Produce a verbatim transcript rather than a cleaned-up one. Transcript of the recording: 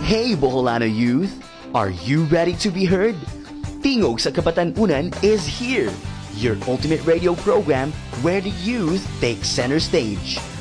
Hey Boholano youth! Are you ready to be heard? Tingog sa Kabatanunan is here, your ultimate radio program where the youth take center stage.